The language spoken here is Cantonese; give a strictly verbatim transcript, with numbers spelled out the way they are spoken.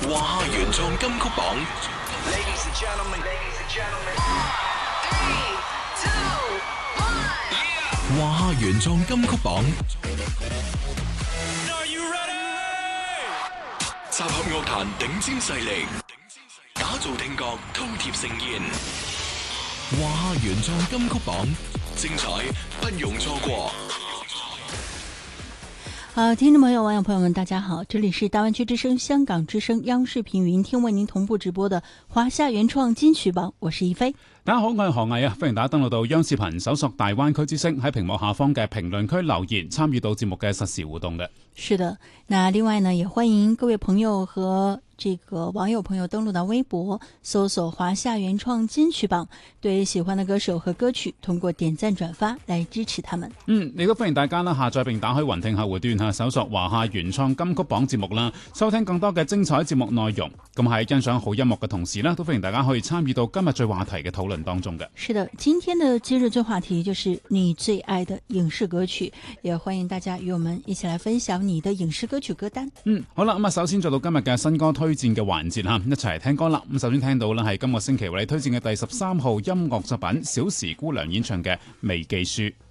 華夏原創金曲榜。 Ladies and gentlemen, ladies and gentlemen. Three, two, one. 華夏原創金曲榜。 Are you ready? 集合樂壇頂尖勢力，打造聽覺饕餮盛宴。華夏原創金曲榜，精彩不容錯過。 好，聽眾朋友、網友朋友們，大家好，這裡是大灣區之聲、香港之聲、央視頻雲聽為您同步直播的華夏原創金曲榜，我是一飛。 大家好，我係何毅啊，歡迎大家登錄到央視頻搜索大灣區之聲，喺屏幕下方嘅評論區留言，參與到節目嘅實時互動嘅。 是的，那另外呢，也歡迎各位朋友和這個網友朋友登錄到微博，搜索華夏原創金曲榜，對喜歡的歌手和歌曲，通過點讚轉發來支持他們。 嗯，亦都歡迎大家啦，下載並打開雲聽客戶端吓，搜索華夏原創金曲榜節目啦，收聽更多嘅精彩節目內容。咁喺欣賞好音樂嘅同時呢，都歡迎大家可以參與到今日最話題嘅討論當中嘅。 是的，今天的今日最話題就是你最愛的影視歌曲，也歡迎大家與我們一起來分享你的影視歌曲歌單。 嗯，好啦，咁啊，首先做到今日嘅新歌推薦嘅環節吓，一齊嚟聽歌啦。咁首先聽到呢係今個星期為你推薦嘅第十三號音樂作品，小時姑娘演唱嘅《未記書》。